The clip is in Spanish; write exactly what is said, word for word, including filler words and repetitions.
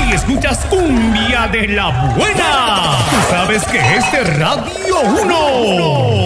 y escuchas cumbia de la buena. Tú sabes que es de Radio uno.